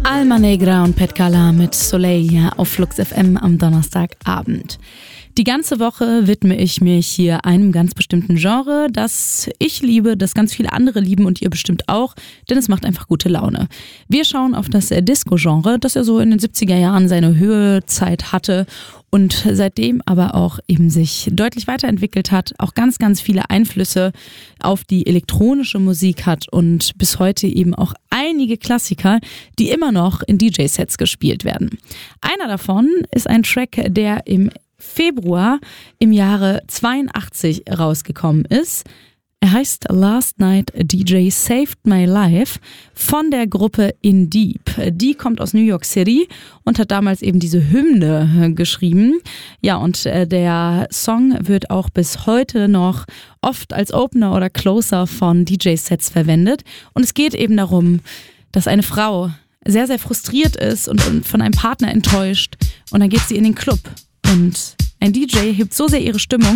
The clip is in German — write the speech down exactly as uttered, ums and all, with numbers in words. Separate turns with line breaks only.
Alma Negra und Petkala mit Soleil auf Flux F M am Donnerstagabend. Die ganze Woche widme ich mich hier einem ganz bestimmten Genre, das ich liebe, das ganz viele andere lieben und ihr bestimmt auch, denn es macht einfach gute Laune. Wir schauen auf das Disco-Genre, das ja so in den siebziger Jahren seine Höhezeit hatte und seitdem aber auch eben sich deutlich weiterentwickelt hat, auch ganz, ganz viele Einflüsse auf die elektronische Musik hat und bis heute eben auch einige Klassiker, die immer noch in D J-Sets gespielt werden. Einer davon ist ein Track, der im Februar im Jahre zweiundachtzig rausgekommen ist. Er heißt Last Night a D J Saved My Life von der Gruppe In Deep. Die kommt aus New York City und hat damals eben diese Hymne geschrieben. Ja, und der Song wird auch bis heute noch oft als Opener oder Closer von D J-Sets verwendet. Und es geht eben darum, dass eine Frau sehr, sehr frustriert ist und von einem Partner enttäuscht. Und dann geht sie in den Club. Und ein D J hebt so sehr ihre Stimmung,